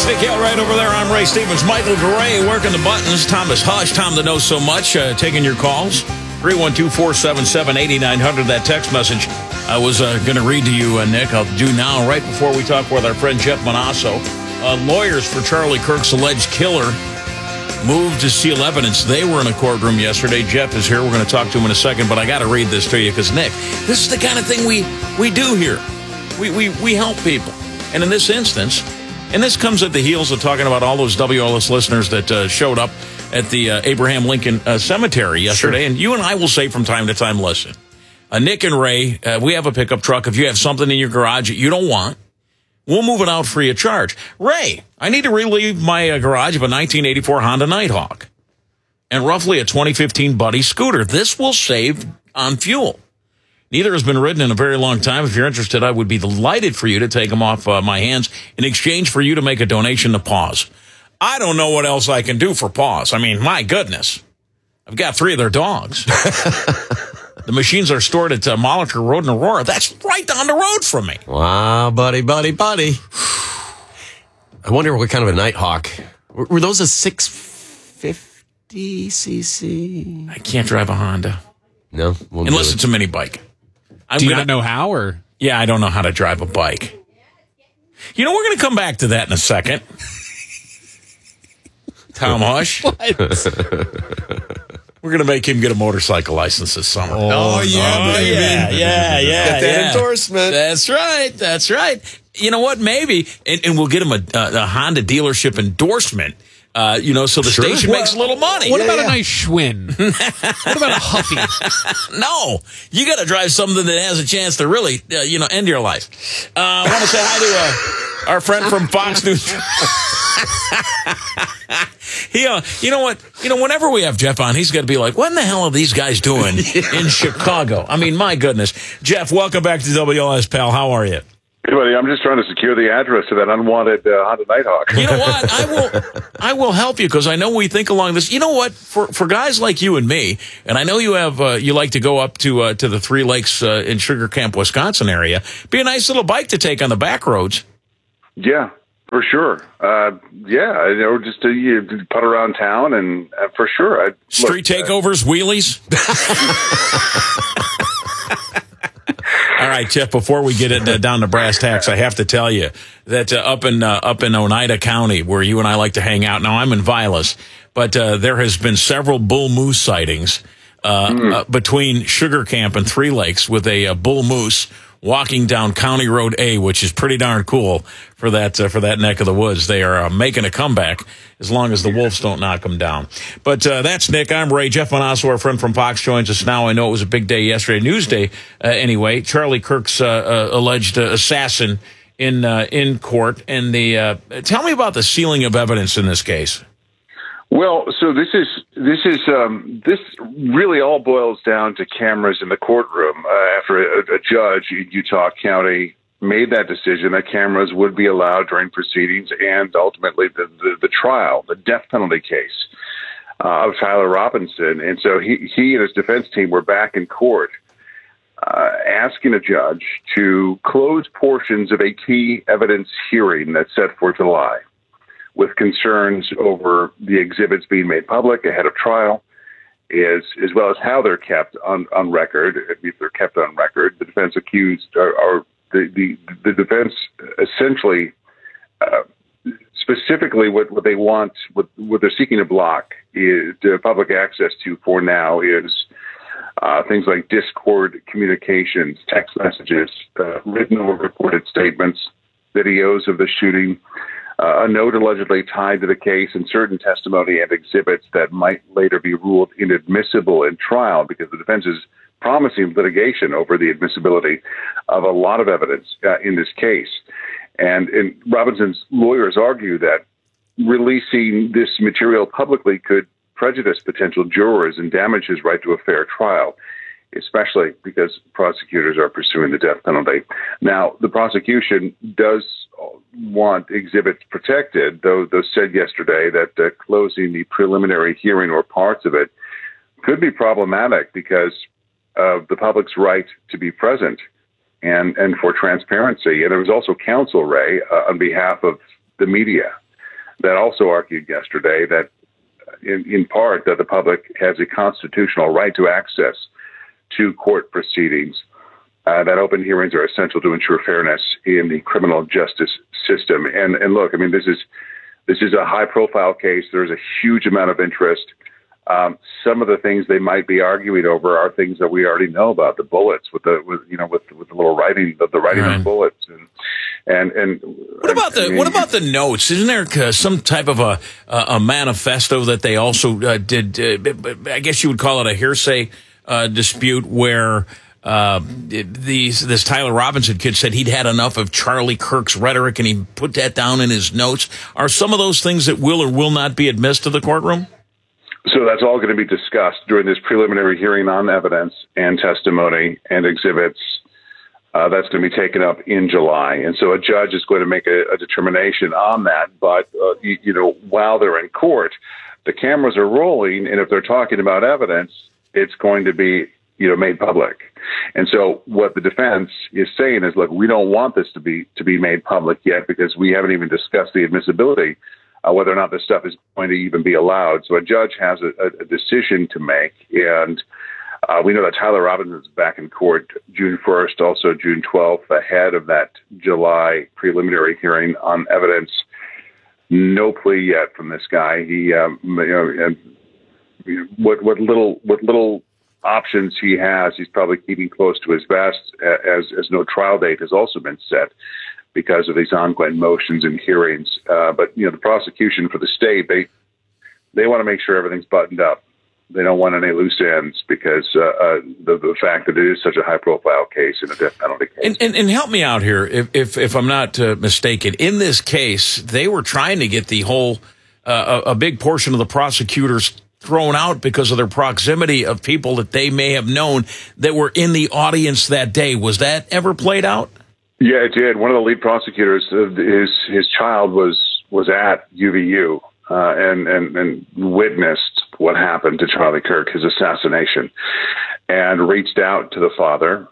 Nick Yale right over there. I'm Ray Stevens. Michael Gray working the buttons. Thomas Hush, Tom that knows so much, taking your calls. 312-477-8900, that text message I was going to read to you, Nick. I'll do now, right before we talk with our friend Jeff Monasso. Lawyers for Charlie Kirk's alleged killer moved to seal evidence. They were in a courtroom yesterday. Jeff is here. We're going to talk to him in a second, but I got to read this to you because, Nick, this is the kind of thing we do here. We help people. And in this instance, and this comes at the heels of talking about all those WLS listeners that showed up at the Abraham Lincoln Cemetery yesterday. Sure. And you and I will say from time to time, listen, Nick and Ray, we have a pickup truck. If you have something in your garage that you don't want, we'll move it out free of charge. Ray, I need to relieve my garage of a 1984 Honda Nighthawk and roughly a 2015 Buddy scooter. This will save on fuel. Neither has been ridden in a very long time. If you're interested, I would be delighted for you to take them off my hands in exchange for you to make a donation to Paws. I don't know what else I can do for Paws. I mean, my goodness. I've got 3 of their dogs. The machines are stored at Molitor Road in Aurora. That's right down the road from me. Wow, buddy. I wonder what kind of a Nighthawk. Were those a 650cc? I can't drive a Honda. No? Unless it's a mini bike. Do you not know how? Or yeah, I don't know how to drive a bike. You know, we're going to come back to that in a second. Tom Hush. What? We're going to make him get a motorcycle license this summer. Oh yeah, baby. Yeah. Get that endorsement. That's right. You know what? Maybe. And we'll get him a Honda dealership endorsement. So the station makes a little money. What about a nice Schwinn? What about a Huffy? No, you got to drive something that has a chance to really, end your life. I want to say hi to our friend from Fox News. You know what? Whenever we have Jeff on, he's got to be like, what in the hell are these guys doing in Chicago? I mean, my goodness. Jeff, welcome back to WLS, pal. How are you? Hey, buddy, I'm just trying to secure the address to that unwanted Honda Nighthawk. You know what? I will help you because I know we think along this. You know what? For guys like you and me, and I know you have you like to go up to the Three Lakes in Sugar Camp, Wisconsin area. Be a nice little bike to take on the back roads. Yeah, for sure. Just you putt around town and for sure. Street takeovers, wheelies. All right, Jeff, before we get it down to brass tacks, I have to tell you that up in Oneida County, where you and I like to hang out, now I'm in Vilas, but there has been several bull moose sightings between Sugar Camp and Three Lakes with a bull moose walking down County Road A, which is pretty darn cool for that neck of the woods. They are making a comeback as long as the wolves don't knock them down. But that's Nick. I'm Ray. Jeff Monasso, our friend from Fox, joins us now. I know it was a big day yesterday, Newsday. Anyway, Charlie Kirk's alleged assassin in court, and tell me about the sealing of evidence in this case. Well, so this really all boils down to cameras in the courtroom. After a judge in Utah County made that decision that cameras would be allowed during proceedings and ultimately the trial, the death penalty case of Tyler Robinson. And so he and his defense team were back in court asking a judge to close portions of a key evidence hearing that's set for July, with concerns over the exhibits being made public ahead of trial, as well as how they're kept on record. If they're kept on record, the defense accused or the defense essentially, specifically what they want, what they're seeking to block is public access to for now is things like Discord communications, text messages, written or recorded statements, videos of the shooting, a note allegedly tied to the case, and certain testimony and exhibits that might later be ruled inadmissible in trial because the defense is promising litigation over the admissibility of a lot of evidence in this case. And Robinson's lawyers argue that releasing this material publicly could prejudice potential jurors and damage his right to a fair trial, especially because prosecutors are pursuing the death penalty. Now, the prosecution does want exhibits protected, though said yesterday that closing the preliminary hearing or parts of it could be problematic because of the public's right to be present and for transparency. And there was also counsel, Ray, on behalf of the media that also argued yesterday that, in part, that the public has a constitutional right to access to court proceedings, that open hearings are essential to ensure fairness in the criminal justice system. And look, I mean, this is a high-profile case. There's a huge amount of interest. Some of the things they might be arguing over are things that we already know about. The bullets with the little writing, the writing Right. on bullets, and What about the notes? Isn't there some type of a manifesto that they also did? I guess you would call it a hearsay dispute where this Tyler Robinson kid said he'd had enough of Charlie Kirk's rhetoric and he put that down in his notes. Are some of those things that will or will not be admitted to the courtroom? So that's all going to be discussed during this preliminary hearing on evidence and testimony and exhibits. That's going to be taken up in July. And so a judge is going to make a determination on that. But, while they're in court, the cameras are rolling. And if they're talking about evidence, it's going to be, made public. And so what the defense is saying is, look, we don't want this to be made public yet because we haven't even discussed the admissibility, whether or not this stuff is going to even be allowed. So a judge has a decision to make. And we know that Tyler Robinson is back in court June 1st, also June 12th, ahead of that July preliminary hearing on evidence. No plea yet from this guy. He, what little options he has, he's probably keeping close to his vest, as no trial date has also been set because of these ongoing motions and hearings. But the prosecution for the state, they want to make sure everything's buttoned up. They don't want any loose ends because the fact that it is such a high-profile case in a death penalty case. And help me out here, if I'm not mistaken. In this case, they were trying to get the whole a big portion of the prosecutors thrown out because of their proximity of people that they may have known that were in the audience that day. Was that ever played out? Yeah, it did. One of the lead prosecutors, his child was at UVU and witnessed what happened to Charlie Kirk, his assassination, and reached out to the father.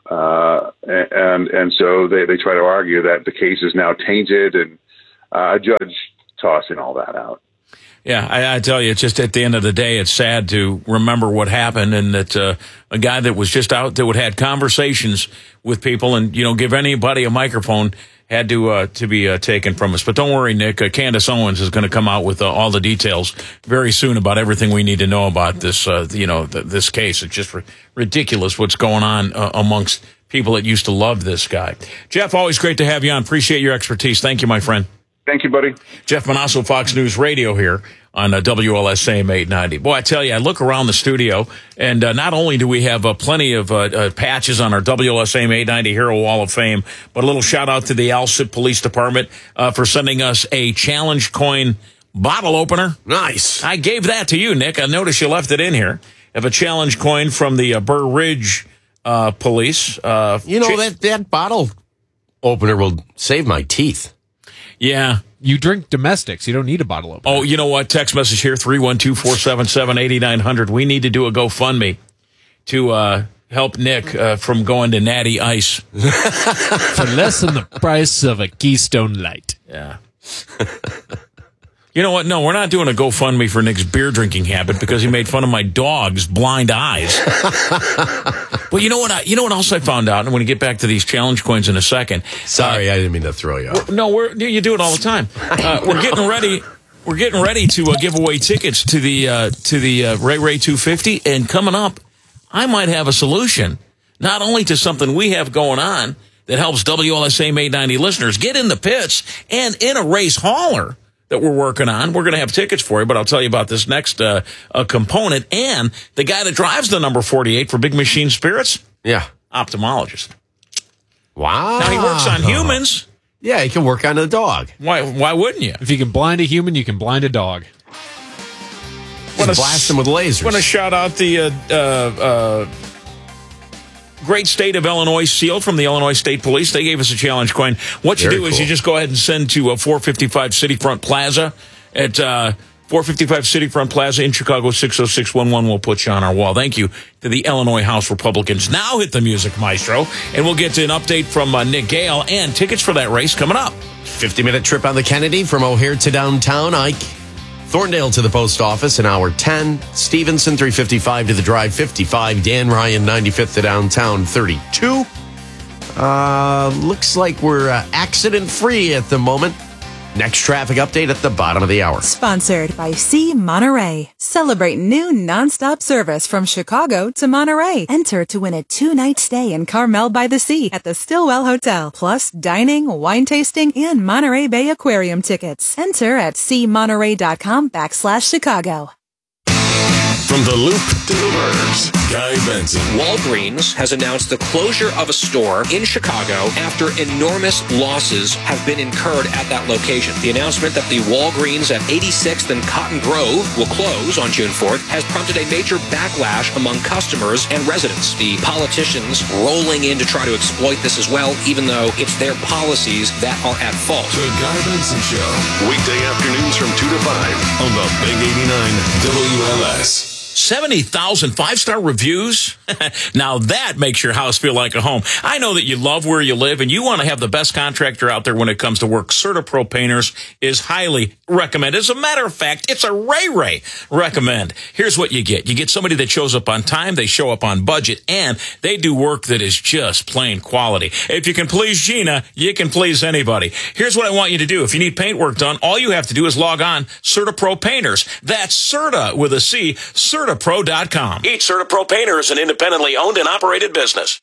And so they try to argue that the case is now tainted, and a judge tossing all that out. Yeah, I tell you, it's just at the end of the day, it's sad to remember what happened, and that a guy that was just out that would had conversations with people and give anybody a microphone had to be taken from us. But don't worry, Nick. Candace Owens is going to come out with all the details very soon about everything we need to know about this. This case. It's just ridiculous what's going on amongst people that used to love this guy. Jeff, always great to have you on. Appreciate your expertise. Thank you, my friend. Thank you, buddy. Jeff Monasso, Fox News Radio here on WLSAM 890. Boy, I tell you, I look around the studio, and not only do we have plenty of patches on our WLSAM 890 Hero Wall of Fame, but a little shout-out to the Alsip Police Department for sending us a challenge coin bottle opener. Nice. I gave that to you, Nick. I noticed you left it in here. I have a challenge coin from the Burr Ridge Police. That bottle opener will save my teeth. Yeah. You drink domestics. You don't need a bottle opener. Oh, you know what? Text message here, 312-477-8900. We need to do a GoFundMe to help Nick from going to Natty Ice. For less than the price of a Keystone Light. Yeah. You know what? No, we're not doing a GoFundMe for Nick's beer drinking habit because he made fun of my dog's blind eyes. But you know what else I found out? And when we get back to these challenge coins in a second. Sorry, I didn't mean to throw you off. No, you do it all the time. We're getting ready. We're getting ready to give away tickets to the Ray 250, and coming up, I might have a solution, not only to something we have going on that helps WLSAM 890 listeners get in the pits and in a race hauler that we're working on. We're going to have tickets for you, but I'll tell you about this next component. And the guy that drives the number 48 for Big Machine Spirits, ophthalmologist. Wow. Now he works on humans. Yeah, he can work on a dog. Why wouldn't you? If you can blind a human, you can blind a dog. Just blast them with lasers. I want to shout out the great state of Illinois seal from the Illinois State Police. They gave us a challenge coin. What you do is you just go ahead and send to 455 City Front Plaza at 455 Cityfront Plaza in Chicago, 60611. We'll put you on our wall. Thank you to the Illinois House Republicans. Now hit the music, Maestro, and we'll get to an update from Nick Gale and tickets for that race coming up. 50-minute trip on the Kennedy from O'Hare to downtown. Ike. Thorndale to the post office, an hour 10. Stevenson, 355 to the drive, 55. Dan Ryan, 95th to downtown, 32. Looks like we're accident-free at the moment. Next traffic update at the bottom of the hour. Sponsored by C. Monterey. Celebrate new nonstop service from Chicago to Monterey. Enter to win a 2-night stay in Carmel by the Sea at the Stillwell Hotel. Plus dining, wine tasting, and Monterey Bay Aquarium tickets. Enter at cmonterey.com/Chicago. From the Loop to the Burbs, Guy Benson. Walgreens has announced the closure of a store in Chicago after enormous losses have been incurred at that location. The announcement that the Walgreens at 86th and Cotton Grove will close on June 4th has prompted a major backlash among customers and residents. The politicians rolling in to try to exploit this as well, even though it's their policies that are at fault. The Guy Benson Show, weekday afternoons from 2 to 5 on the Big 89 WLS. 70,000 five-star reviews. Now that makes your house feel like a home. I know that you love where you live and you want to have the best contractor out there when it comes to work. CertaPro Painters is highly recommended. As a matter of fact, it's a Ray recommend. Here's what you get. You get somebody that shows up on time, they show up on budget, and they do work that is just plain quality. If you can please Gina, you can please anybody. Here's what I want you to do. If you need paint work done, all you have to do is log on CertaPro Painters. That's Certa with a C, CertaPro.com. Each CertaPro Painter is an independently owned and operated business.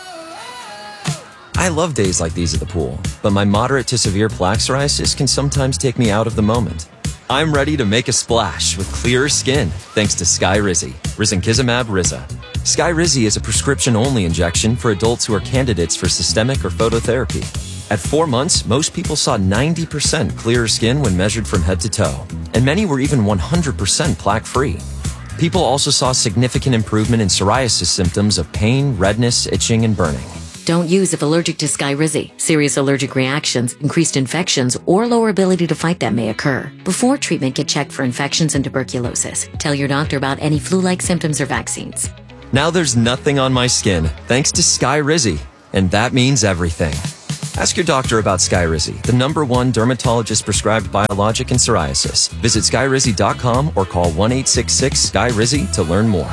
I love days like these at the pool, but my moderate to severe plaque psoriasis can sometimes take me out of the moment. I'm ready to make a splash with clearer skin thanks to Skyrizi, Risankizumab Riza. Skyrizi is a prescription-only injection for adults who are candidates for systemic or phototherapy. At 4 months, most people saw 90% clearer skin when measured from head to toe, and many were even 100% plaque-free. People also saw significant improvement in psoriasis symptoms of pain, redness, itching, and burning. Don't use if allergic to Skyrizi. Serious allergic reactions, increased infections, or lower ability to fight them may occur. Before treatment, get checked for infections and tuberculosis. Tell your doctor about any flu-like symptoms or vaccines. Now there's nothing on my skin thanks to Skyrizi, and that means everything. Ask your doctor about Skyrizi, the #1 dermatologist-prescribed biologic in psoriasis. Visit Skyrizi.com or call 1-866-SKYRIZI to learn more.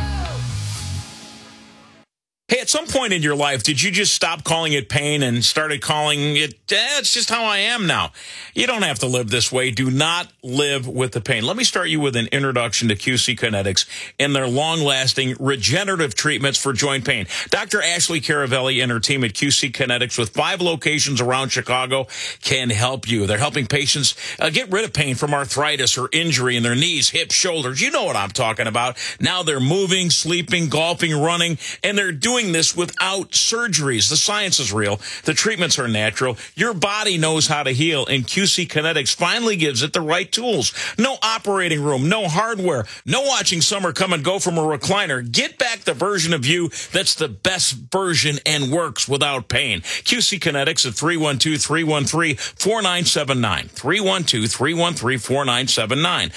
Hey, at some point in your life, did you just stop calling it pain and started calling it, it's just how I am now? You don't have to live this way. Do not live with the pain. Let me start you with an introduction to QC Kinetics and their long-lasting regenerative treatments for joint pain. Dr. Ashley Caravelli and her team at QC Kinetics with 5 locations around Chicago can help you. They're helping patients get rid of pain from arthritis or injury in their knees, hips, shoulders. You know what I'm talking about. Now they're moving, sleeping, golfing, running, and they're doing this without surgeries. The science is real. The treatments are natural. Your body knows how to heal, and QC Kinetics finally gives it the right tools. No operating room, no hardware, no watching summer come and go from a recliner. Get back the version of you that's the best version and works without pain. QC Kinetics at 312-313-4979. 312-313-4979.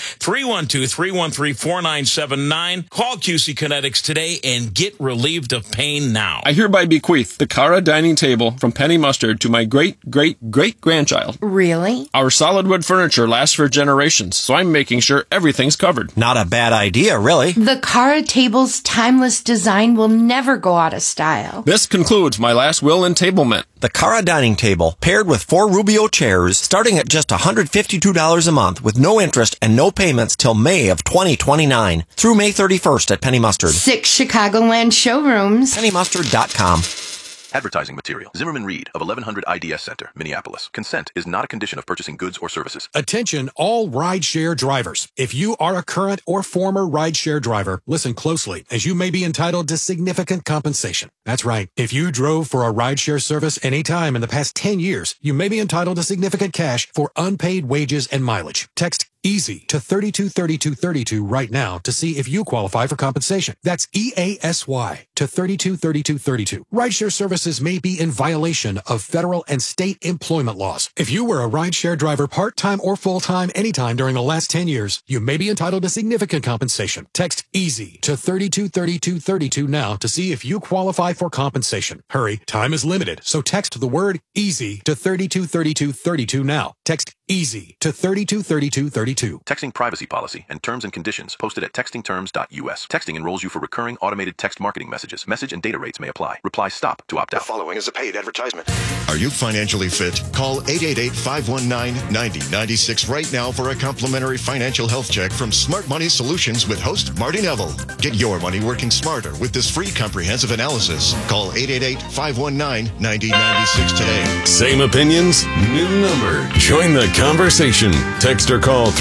312-313-4979. Call QC Kinetics today and get relieved of pain now. I hereby bequeath the Cara dining table from Penny Mustard to my great-great-great-grandchild. Really? Our solid wood furniture lasts for generations, so I'm making sure everything's covered. Not a bad idea, really. The Cara table's timeless design will never go out of style. This concludes my last will entablement. The Cara dining table, paired with 4 Rubio chairs, starting at just $152 a month with no interest and no payments till May of 2029 through May 31st at Penny Mustard. 6 Chicagoland showrooms. PennyMustard.com. Advertising material. Zimmerman Reed of 1100 IDS Center, Minneapolis. Consent is not a condition of purchasing goods or services. Attention all rideshare drivers. If you are a current or former rideshare driver, listen closely as you may be entitled to significant compensation. That's right. If you drove for a rideshare service any time in the past 10 years, you may be entitled to significant cash for unpaid wages and mileage. Text EASY to 323232 right now to see if you qualify for compensation. That's EASY to to 323232. Rideshare services may be in violation of federal and state employment laws. If you were a rideshare driver part-time or full-time anytime during the last 10 years, you may be entitled to significant compensation. Text EASY to 323232 now to see if you qualify for compensation. Hurry, time is limited, so text the word EASY to 323232 now. Text EASY to 323232. Texting privacy policy and terms and conditions posted at textingterms.us. Texting enrolls you for recurring automated text marketing messages. Message and data rates may apply. Reply STOP to opt out. The following is a paid advertisement. Are you financially fit? Call 888-519-9096 right now for a complimentary financial health check from Smart Money Solutions with host Marty Neville. Get your money working smarter with this free comprehensive analysis. Call 888-519-9096 today. Same opinions, new number. Join the conversation. Text or call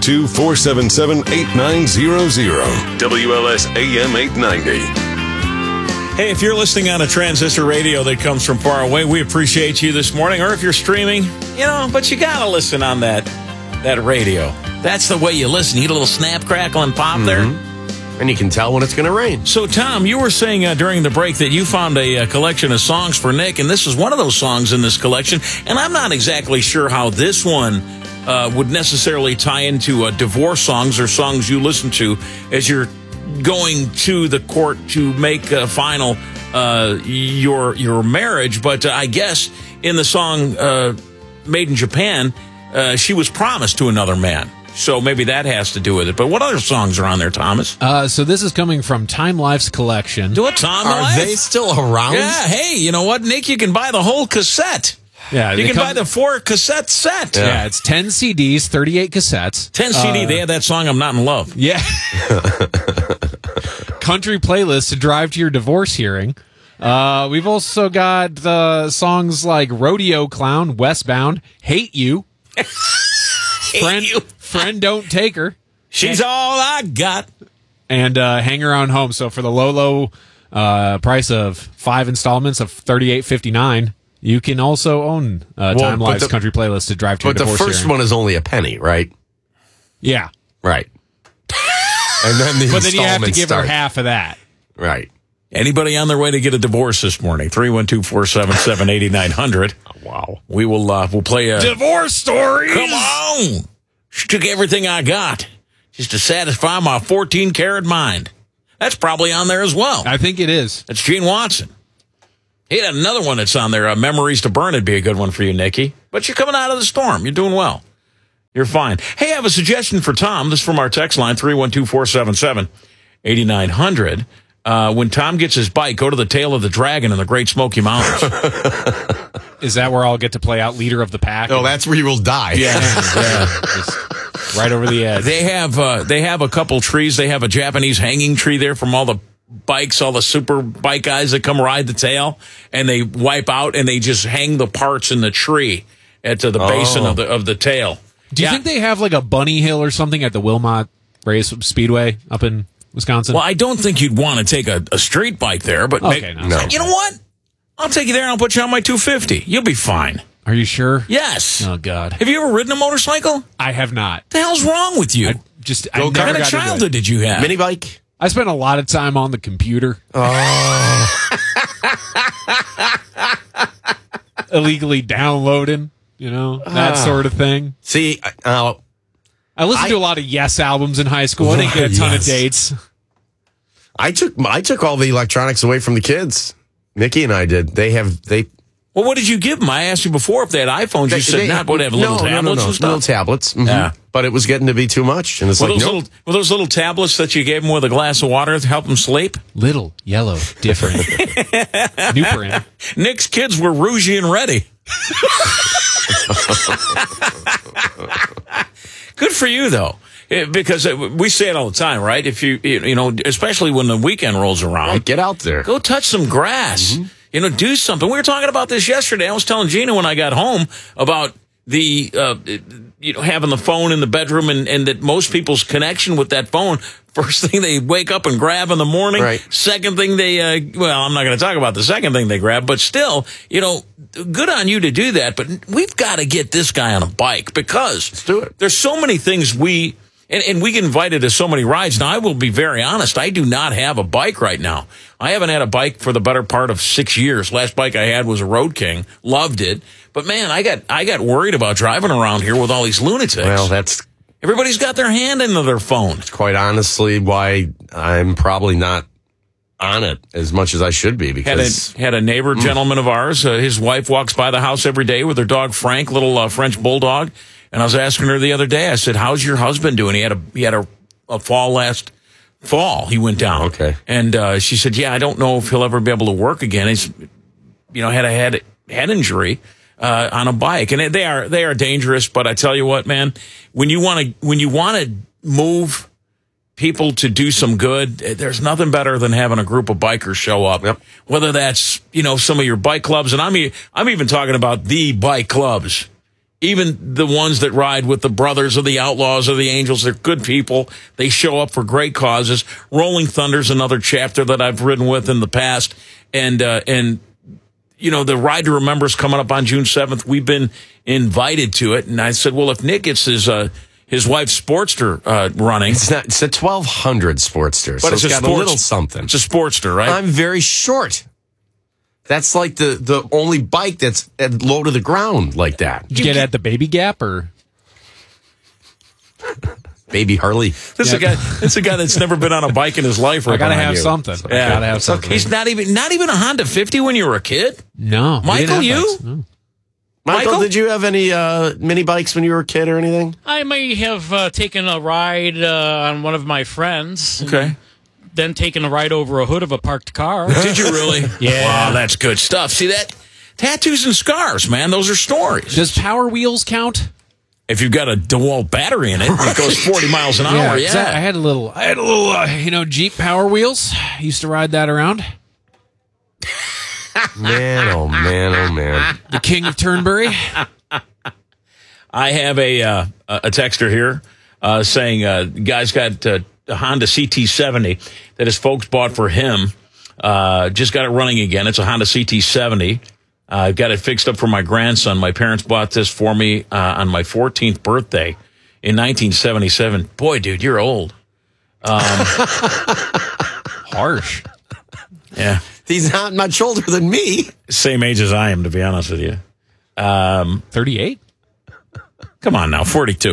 312-477-8900. WLS AM 890. Hey, if you're listening on a transistor radio that comes from far away, we appreciate you this morning. Or if you're streaming, but you got to listen on that radio. That's the way you listen. You get a little snap, crackle, and pop there. And you can tell when it's going to rain. So, Tom, you were saying during the break that you found a collection of songs for Nick, and this is one of those songs in this collection. And I'm not exactly sure how this one would necessarily tie into divorce songs or songs you listen to as you're going to the court to make final your marriage. But I guess in the song Made in Japan, she was promised to another man. So maybe that has to do with it. But what other songs are on there, Thomas? So this is coming from Time Life's collection. Do it, Time Are Life? they still around? Yeah. Hey, you know what, Nick? You can buy the whole cassette. Yeah, you can buy the 4-cassette set. Yeah, it's 10 CDs, 38 cassettes. 10 CD. They had that song, I'm Not in Love. Yeah. Country playlist to drive to your divorce hearing. We've also got songs like Rodeo Clown, Westbound, Hate You. Friend Don't Take Her. She's all I got. And Hang Around Home. So for the low price of 5 installments of $38.59, you can also own Time Life's country playlist to drive to your divorce hearing. But the first one is only a penny, right? Yeah. Right. And then but then you have to give her half of that. Right. Anybody on their way to get a divorce this morning? 312-477-8900. Wow. We will we'll play a divorce story. Come on. She took everything I got just to satisfy my 14-karat mind. That's probably on there as well. I think it is. That's Gene Watson. He had another one that's on there. Memories to Burn would be a good one for you, Nikki. But you're coming out of the storm. You're doing well. You're fine. Hey, I have a suggestion for Tom. This is from our text line, 312-477-8900. When Tom gets his bike, go to the Tail of the Dragon in the Great Smoky Mountains. Is that where I'll get to play out leader of the pack? No, that's where you will die. Yeah. Just right over the edge. They have a couple trees. They have a Japanese hanging tree there from all the bikes, all the super bike guys that come ride the tail, and they wipe out and they just hang the parts in the tree at the basin of the tail. Do you think they have like a bunny hill or something at the Wilmot Race Speedway up in Wisconsin? Well, I don't think you'd want to take a street bike there, but no. You know what? I'll take you there and I'll put you on my 250. You'll be fine. Are you sure? Yes. Oh, God. Have you ever ridden a motorcycle? I have not. What the hell's wrong with you? What kind of childhood did you have? Mini bike? I spent a lot of time on the computer. Illegally downloading, that sort of thing. See, I listened to a lot of Yes albums in high school. I didn't get a ton of dates. I took all the electronics away from the kids. Nikki and I did. Well, what did you give them? I asked you before if they had iPhones. You said not. What, have little tablets and stuff? Little tablets. Mm-hmm. Yeah. But it was getting to be too much. And it's were those little tablets that you gave them with a glass of water to help them sleep? Little, yellow, different. New brand. Nick's kids were rougey and ready. Good for you, though. Because we say it all the time, right? If you especially when the weekend rolls around. Right, get out there. Go touch some grass. Mm-hmm. Do something. We were talking about this yesterday. I was telling Gina when I got home about the, having the phone in the bedroom and that most people's connection with that phone, first thing they wake up and grab in the morning. Right. Second thing they, I'm not going to talk about the second thing they grab, but still, good on you to do that. But we've got to get this guy on a bike because let's do it. There's so many things we And we get invited to so many rides. Now, I will be very honest. I do not have a bike right now. I haven't had a bike for the better part of 6 years. Last bike I had was a Road King. Loved it. But, man, I got worried about driving around here with all these lunatics. Well, everybody's got their hand into their phone. It's quite honestly why I'm probably not on it as much as I should be. Because had a neighbor gentleman of ours. His wife walks by the house every day with her dog Frank, little French bulldog. And I was asking her the other day, I said, how's your husband doing? He had a fall last fall. He went down. Okay. And she said, yeah, I don't know if he'll ever be able to work again. He's, had a head injury on a bike. And they are dangerous. But I tell you what, man, when you want to move people to do some good, there's nothing better than having a group of bikers show up. Yep. Whether that's, some of your bike clubs. And I'm even talking about the bike clubs. Even the ones that ride with the Brothers of the Outlaws or the Angels, they're good people. They show up for great causes. Rolling Thunder's another chapter that I've ridden with in the past. And the Ride to Remember is coming up on June 7th. We've been invited to it. And I said, well, if Nick gets his wife's Sportster running. It's a 1200 Sportster, but so it's got a little something. It's a Sportster, right? I'm very short. That's like the only bike that's low to the ground like that. Did you get at the Baby Gap or Baby Harley? This is a guy that's never been on a bike in his life. I gotta have something. Yeah. I gotta have something. He's not even a Honda 50 when you were a kid. No, Michael, you? No. Michael, did you have any mini bikes when you were a kid or anything? I may have taken a ride on one of my friends. Okay. Then taken a ride over a hood of a parked car. Did you really? Yeah. Wow, that's good stuff. See that? Tattoos and scars, man. Those are stories. Does Power Wheels count? If you've got a DeWalt battery in it, it goes 40 miles an hour. Yeah. I had a little, Jeep Power Wheels. I used to ride that around. Man, oh man. The king of Turnberry. I have a texter here saying, guy's got a Honda CT70 that his folks bought for him. Just got it running again. It's a Honda CT70. I've got it fixed up for my grandson. My parents bought this for me on my 14th birthday in 1977. Boy, dude, you're old. Harsh. Yeah. He's not much older than me. Same age as I am, to be honest with you. 38? Come on now, 42.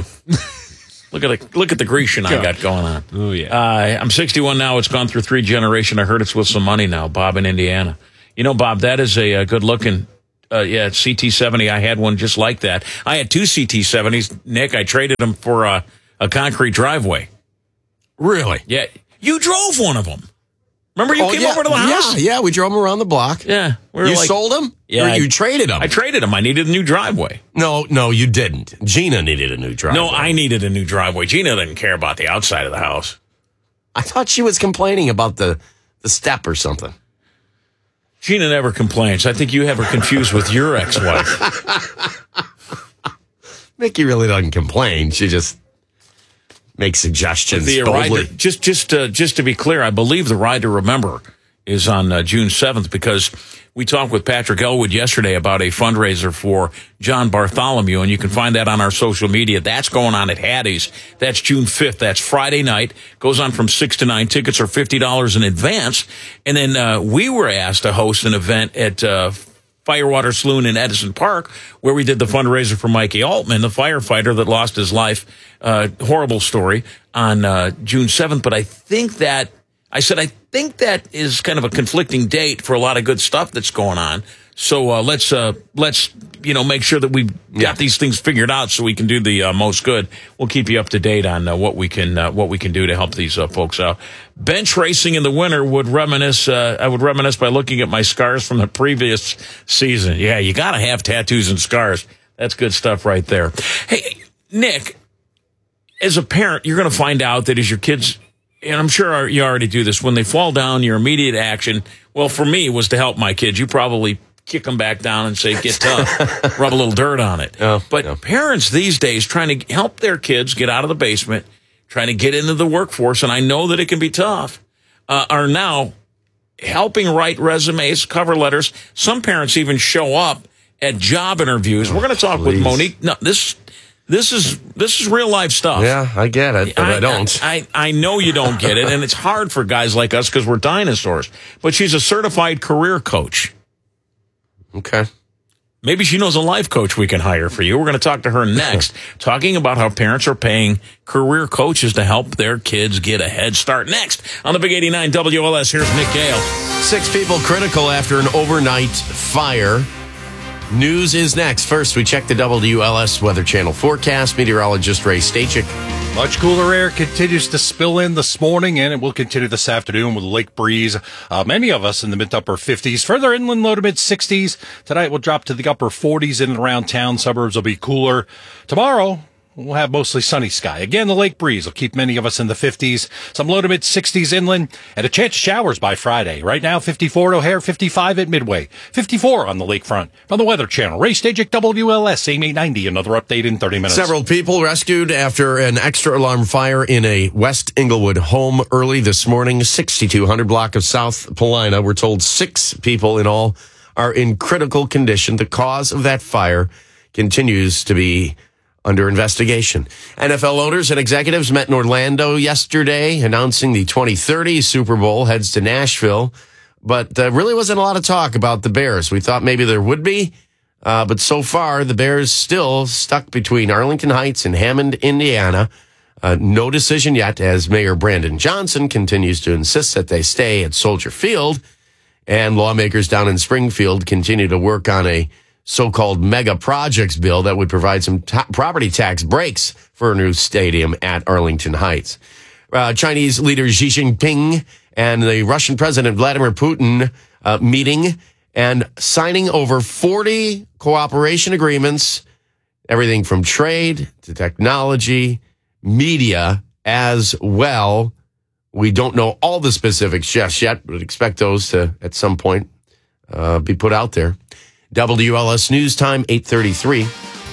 Look at the Grecian I got going on. Oh, yeah. I'm 61 now. It's gone through 3 generations. I heard it's with some money now, Bob in Indiana. Bob, that is a good-looking, CT70. I had one just like that. I had 2 CT70s. Nick, I traded them for a concrete driveway. Really? Yeah. You drove one of them. Remember you came over to the house? Yeah, we drove them around the block. Yeah. You sold them? Yeah. Or you traded them? I traded them. I needed a new driveway. No, you didn't. Gina needed a new driveway. No, I needed a new driveway. Gina didn't care about the outside of the house. I thought she was complaining about the step or something. Gina never complains. I think you have her confused with your ex-wife. Mickey really doesn't complain. She just makes suggestions. Just to be clear, I believe the Ride to Remember is on June 7th because we talked with Patrick Elwood yesterday about a fundraiser for John Bartholomew, and you can find that on our social media. That's going on at Hattie's. That's June 5th. That's Friday night. Goes on from 6 to 9. Tickets are $50 in advance. And then we were asked to host an event at Firewater Saloon in Edison Park, where we did the fundraiser for Mikey Altman, the firefighter that lost his life. Horrible story on June 7th. But I think that is kind of a conflicting date for a lot of good stuff that's going on. So let's make sure that we've got these things figured out so we can do the most good. We'll keep you up to date on what we can do to help these folks out. Bench racing in the winter would reminisce. I would reminisce by looking at my scars from the previous season. Yeah, you got to have tattoos and scars. That's good stuff right there. Hey, Nick, as a parent, you're going to find out that as your kids, and I'm sure you already do this, when they fall down, your immediate action, well, for me, was to help my kids. You probably kick them back down and say, get tough, rub a little dirt on it. Parents these days trying to help their kids get out of the basement, trying to get into the workforce, and I know that it can be tough, are now helping write resumes, cover letters. Some parents even show up at job interviews. We're going to talk with Monique. No, this This is real life stuff. Yeah, I get it, but I don't. I know you don't get it, and it's hard for guys like us because we're dinosaurs. But she's a certified career coach. Okay. Maybe she knows a life coach we can hire for you. We're going to talk to her next, talking about how parents are paying career coaches to help their kids get a head start. Next on the Big 89 WLS, here's Nick Gale. 6 people critical after an overnight fire. News is next. First, we check the WLS Weather Channel forecast. Meteorologist Ray Stachik. Much cooler air continues to spill in this morning, and it will continue this afternoon with a lake breeze. Many of us in the mid-to-upper 50s. Further inland, low to mid-60s. Tonight, we'll drop to the upper 40s in and around town. Suburbs will be cooler. Tomorrow, we'll have mostly sunny sky. Again, the lake breeze will keep many of us in the 50s. Some low to mid-60s inland, and a chance of showers by Friday. Right now, 54 at O'Hare, 55 at Midway, 54 on the lakefront. From the Weather Channel, Ray Stachik, WLS, AM 890. Another update in 30 minutes. Several people rescued after an extra alarm fire in a West Inglewood home early this morning, 6200 block of South Paulina. We're told 6 people in all are in critical condition. The cause of that fire continues to be under investigation. NFL owners and executives met in Orlando yesterday, announcing the 2030 Super Bowl heads to Nashville. But really wasn't a lot of talk about the Bears. We thought maybe there would be. But so far, the Bears still stuck between Arlington Heights and Hammond, Indiana. No decision yet, as Mayor Brandon Johnson continues to insist that they stay at Soldier Field. And lawmakers down in Springfield continue to work on a so-called mega projects bill that would provide some property tax breaks for a new stadium at Arlington Heights. Chinese leader Xi Jinping and the Russian President Vladimir Putin meeting and signing over 40 cooperation agreements, everything from trade to technology, media as well. We don't know all the specifics just yet, but expect those to, at some point, be put out there. WLS News Time, 8:33.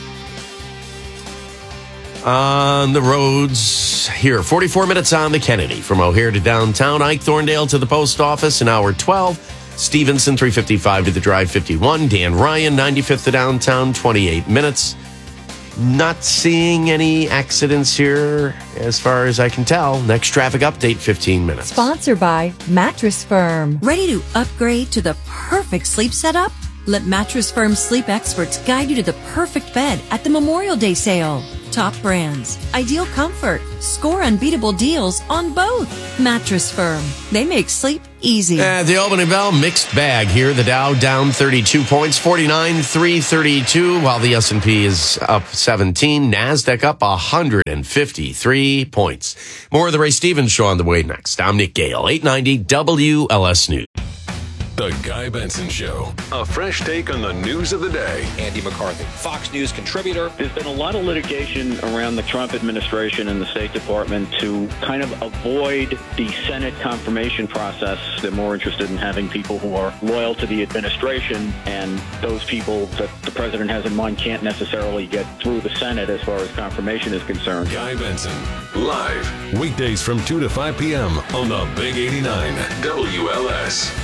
On the roads here, 44 minutes on the Kennedy. From O'Hare to downtown, Ike Thorndale to the post office, an hour 12. Stevenson, 355 to the drive, 51. Dan Ryan, 95th to downtown, 28 minutes. Not seeing any accidents here as far as I can tell. Next traffic update, 15 minutes. Sponsored by Mattress Firm. Ready to upgrade to the perfect sleep setup? Let Mattress Firm sleep experts guide you to the perfect bed at the Memorial Day sale. Top brands, ideal comfort, score unbeatable deals on both. Mattress Firm. They make sleep easy. At the Albany Bell, mixed bag here. The Dow down 32 points, 49,332, while the S&P is up 17. NASDAQ up 153 points. More of the Ray Stevens Show on the way next. I'm Nick Gale, 890 WLS News. The Guy Benson Show. A fresh take on the news of the day. Andy McCarthy, Fox News contributor. There's been a lot of litigation around the Trump administration and the State Department to kind of avoid the Senate confirmation process. They're more interested in having people who are loyal to the administration, and those people that the president has in mind can't necessarily get through the Senate as far as confirmation is concerned. Guy Benson, live, weekdays from 2 to 5 p.m. on the Big 89 WLS.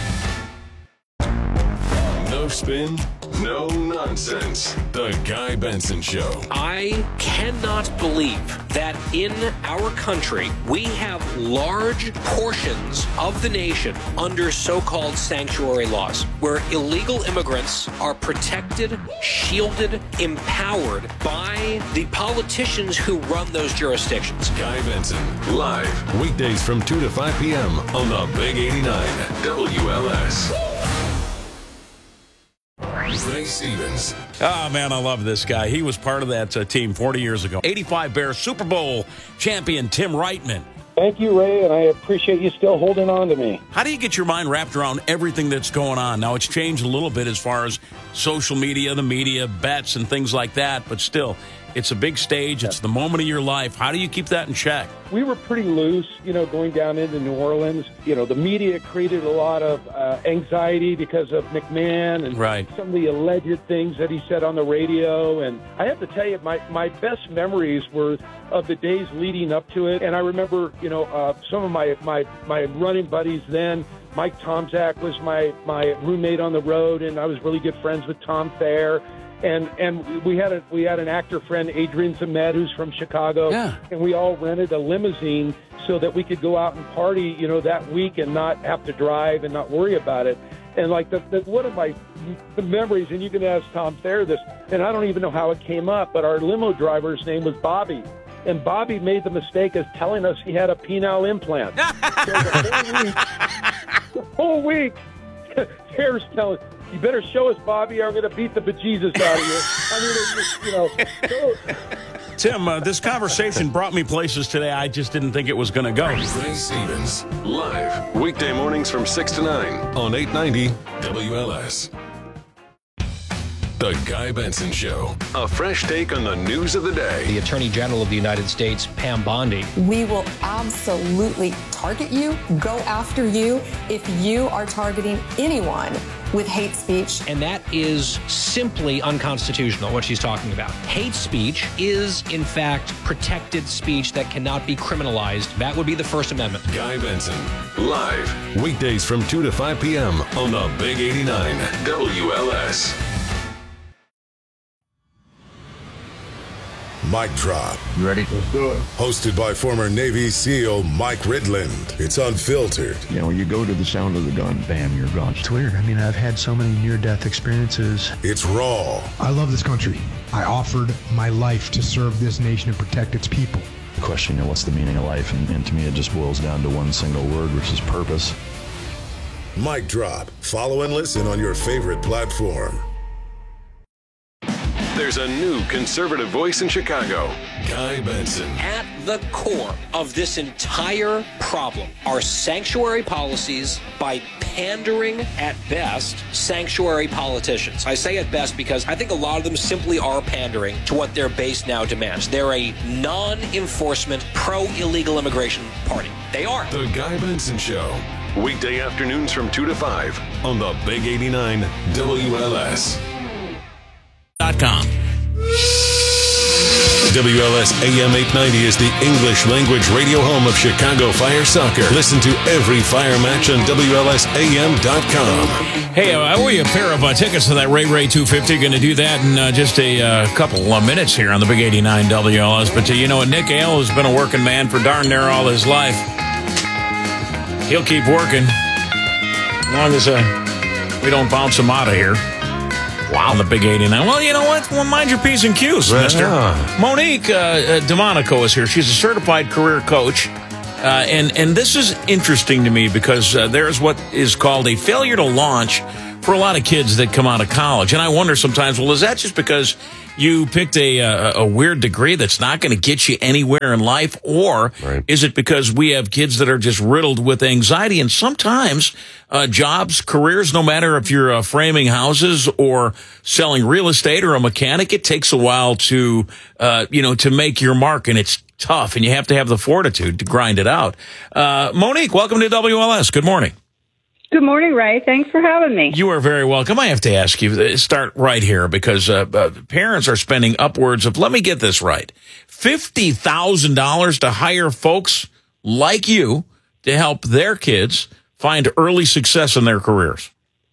No spin, no nonsense. The Guy Benson Show. I cannot believe that in our country we have large portions of the nation under so-called sanctuary laws, where illegal immigrants are protected, shielded, empowered by the politicians who run those jurisdictions. Guy Benson, live, weekdays from 2 to 5 p.m. on the Big 89 WLS. Ray Stevens. Oh, man, I love this guy. He was part of that team 40 years ago. 85 Bears Super Bowl champion Tim Reitman. Thank you, Ray, and I appreciate you still holding on to me. How do you get your mind wrapped around everything that's going on? Now, it's changed a little bit as far as social media, the media, bets, and things like that, but still, it's a big stage. It's the moment of your life. How do you keep that in check? We were pretty loose, going down into New Orleans. The media created a lot of anxiety because of McMahon and some of the alleged things that he said on the radio. And I have to tell you, my best memories were of the days leading up to it. And I remember, some of my running buddies then. Mike Tomczak was my roommate on the road, and I was really good friends with Tom Thayer. And we had an actor friend, Adrian Zemed, who's from Chicago, and we all rented a limousine so that we could go out and party, that week and not have to drive and not worry about it. And like one of my memories, and you can ask Tom Thayer this, and I don't even know how it came up, but our limo driver's name was Bobby. And Bobby made the mistake of telling us he had a penile implant. So the whole week, Thayer's telling, you better show us, Bobby, or I'm going to beat the bejesus out of you. I mean, Tim, this conversation brought me places today I just didn't think it was going to go. Ray Stevens, live, weekday mornings from 6 to 9 on 890 WLS. The Guy Benson Show. A fresh take on the news of the day. The Attorney General of the United States, Pam Bondi. We will absolutely target you, go after you, if you are targeting anyone with hate speech. And that is simply unconstitutional, what she's talking about. Hate speech is, in fact, protected speech that cannot be criminalized. That would be the First Amendment. Guy Benson, live, weekdays from 2 to 5 p.m. on the Big 89 WLS. Mic Drop. You ready? Let's do it. Hosted by former Navy SEAL Mike Ridland. It's unfiltered. You go to the sound of the gun, bam, you're gone. It's weird. I mean, I've had so many near-death experiences. It's raw. I love this country. I offered my life to serve this nation and protect its people. The question, what's the meaning of life? And to me, it just boils down to one single word, which is purpose. Mic Drop. Follow and listen on your favorite platform. There's a new conservative voice in Chicago, Guy Benson. At the core of this entire problem are sanctuary policies by pandering, at best, sanctuary politicians. I say at best because I think a lot of them simply are pandering to what their base now demands. They're a non-enforcement, pro-illegal immigration party. They are. The Guy Benson Show. Weekday afternoons from 2 to 5 on the Big 89 WLS. WLS AM 890 is the English language radio home of Chicago Fire Soccer. Listen to every Fire match on WLSAM.com. Hey, I owe you a pair of tickets to that Ray 250. Going to do that in just a couple of minutes here on the Big 89 WLS. But Nick Ale has been a working man for darn near all his life. He'll keep working as long as we don't bounce him out of here. Wow. On the Big 89. Well, you know what? Well, mind your P's and Q's, mister. Monique DeMonico is here. She's a certified career coach. And this is interesting to me because there's what is called a failure to launch for a lot of kids that come out of college. And I wonder sometimes, well, is that just because you picked a weird degree that's not going to get you anywhere in life? Or is it because we have kids that are just riddled with anxiety? And sometimes jobs, careers, no matter if you're framing houses or selling real estate or a mechanic, it takes a while to make your mark. And it's tough, and you have to have the fortitude to grind it out. Monique, welcome to WLS. Good morning. Good morning, Ray. Thanks for having me. You are very welcome. I have to ask you, start right here, because parents are spending upwards of, let me get this right, $50,000 to hire folks like you to help their kids find early success in their careers.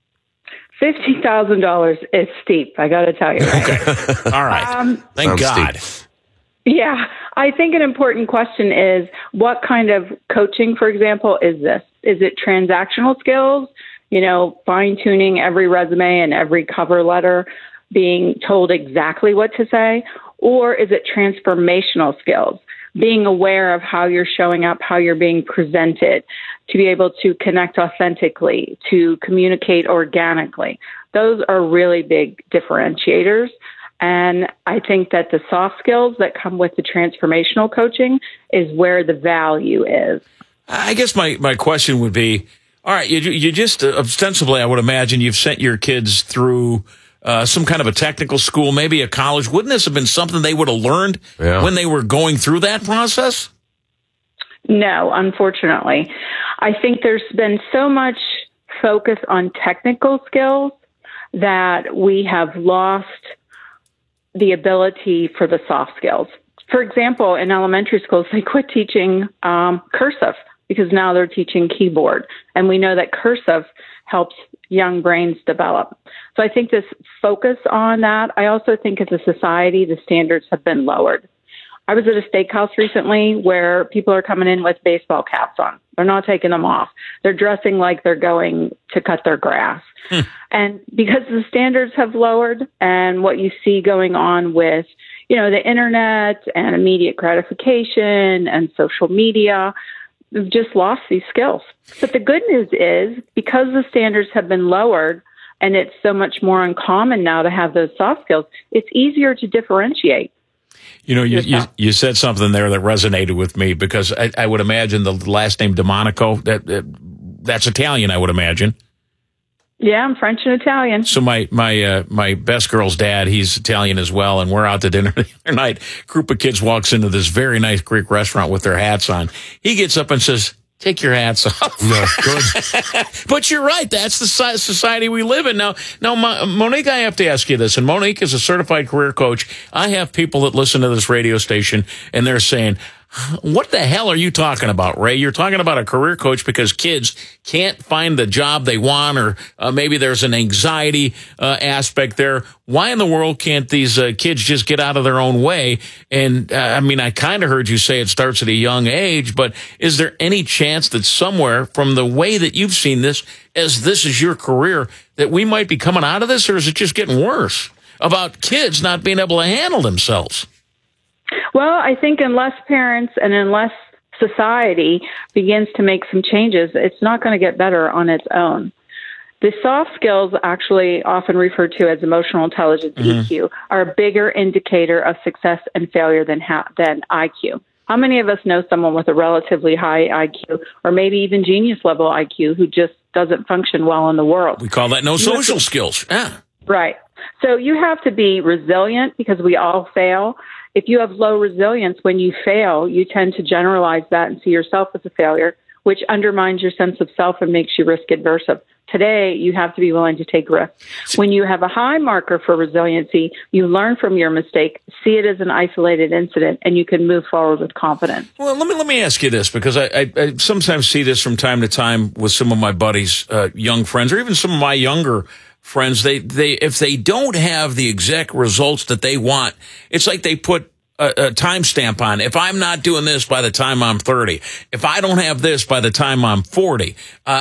$50,000 is steep, I got to tell you. Right? Okay. All right. Thank God. Steep. Yeah. I think an important question is, what kind of coaching, for example, is this? Is it transactional skills, fine-tuning every resume and every cover letter, being told exactly what to say? Or is it transformational skills, being aware of how you're showing up, how you're being presented, to be able to connect authentically, to communicate organically? Those are really big differentiators. And I think that the soft skills that come with the transformational coaching is where the value is. I guess my question would be, all right, you just ostensibly, I would imagine you've sent your kids through some kind of a technical school, maybe a college. Wouldn't this have been something they would have learned when they were going through that process? No, unfortunately. I think there's been so much focus on technical skills that we have lost the ability for the soft skills. For example, in elementary schools, they quit teaching cursive because now they're teaching keyboard. And we know that cursive helps young brains develop. So I think this focus on that, I also think as a society, the standards have been lowered. I was at a steakhouse recently where people are coming in with baseball caps on. They're not taking them off. They're dressing like they're going to cut their grass. And because the standards have lowered and what you see going on with, the internet and immediate gratification and social media, we've just lost these skills. But the good news is because the standards have been lowered and it's so much more uncommon now to have those soft skills, it's easier to differentiate. You said something there that resonated with me because I would imagine the last name DeMonico, that's Italian, I would imagine. Yeah, I'm French and Italian. So my best girl's dad, he's Italian as well, and we're out to dinner the other night. Group of kids walks into this very nice Greek restaurant with their hats on. He gets up and says, "Take your hats off." No, good. But you're right. That's the society we live in. Now, Monique, I have to ask you this. And Monique is a certified career coach. I have people that listen to this radio station, and they're saying, what the hell are you talking about, Ray? You're talking about a career coach because kids can't find the job they want, or maybe there's an anxiety aspect there. Why in the world can't these kids just get out of their own way? And I kind of heard you say it starts at a young age, but is there any chance that somewhere from the way that you've seen this, as this is your career, that we might be coming out of this, or is it just getting worse about kids not being able to handle themselves? Well, I think unless parents and unless society begins to make some changes, it's not going to get better on its own. The soft skills, actually often referred to as emotional intelligence, EQ, are a bigger indicator of success and failure than IQ. How many of us know someone with a relatively high IQ or maybe even genius level IQ who just doesn't function well in the world? We call that no social skills. Yeah. Right. So you have to be resilient because we all fail. If you have low resilience, when you fail, you tend to generalize that and see yourself as a failure, which undermines your sense of self and makes you risk adverse. Today, you have to be willing to take risks. When you have a high marker for resiliency, you learn from your mistake, see it as an isolated incident, and you can move forward with confidence. Well, let me ask you this, because I sometimes see this from time to time with some of my buddies, young friends, or even some of my younger friends. They if they don't have the exact results that they want, it's like they put a timestamp on. If I'm not doing this by the time I'm 30, if I don't have this by the time I'm 40,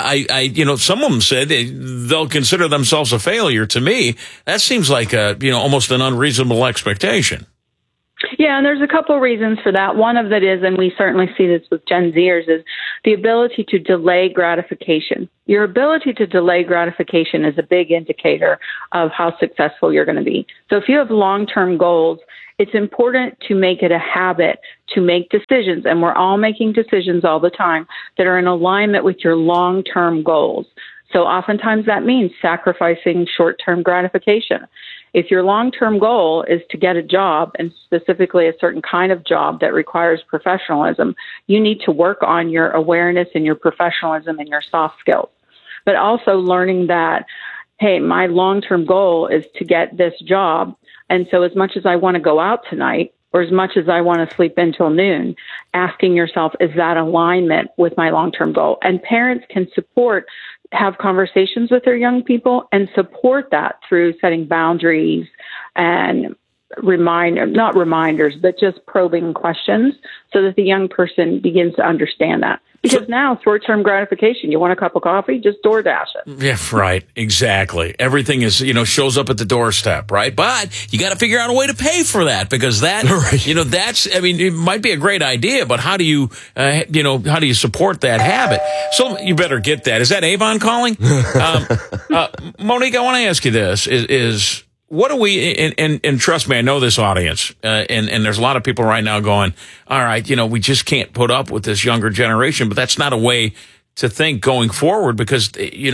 some of them said they'll consider themselves a failure. To me, that seems like almost an unreasonable expectation. Yeah, and there's a couple reasons for that. One of that is, and we certainly see this with Gen Zers, is the ability to delay gratification. Your ability to delay gratification is a big indicator of how successful you're going to be. So if you have long-term goals, it's important to make it a habit to make decisions, and we're all making decisions all the time that are in alignment with your long-term goals. So oftentimes that means sacrificing short-term gratification. If your long-term goal is to get a job, and specifically a certain kind of job that requires professionalism, you need to work on your awareness and your professionalism and your soft skills. But also learning that, hey, my long-term goal is to get this job, and so as much as I want to go out tonight, or as much as I want to sleep until noon, asking yourself, is that alignment with my long-term goal? And parents can have conversations with their young people and support that through setting boundaries and not reminders, but just probing questions so that the young person begins to understand that. Because now, short-term gratification, you want a cup of coffee, just DoorDash it. Yeah, right. Exactly. Everything is, shows up at the doorstep, right? But you got to figure out a way to pay for that, because that, it might be a great idea, but how do you, how do you support that habit? So you better get that. Is that Avon calling? Monique, I want to ask you this, is what do we, and trust me, I know this audience, and there's a lot of people right now going, all right, we just can't put up with this younger generation, but that's not a way to think going forward, because,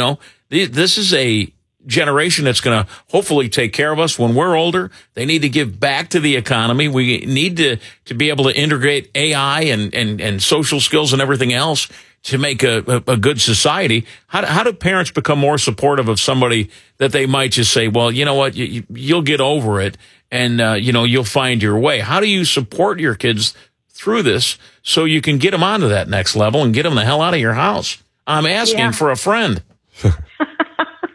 this is a generation that's going to hopefully take care of us when we're older. They need to give back to the economy. We need to be able to integrate AI and social skills and everything else to make a good society. How do parents become more supportive of somebody that they might just say, well, you know what, you'll get over it, and you'll find your way? How do you support your kids through this so you can get them onto that next level and get them the hell out of your house? I'm asking for a friend.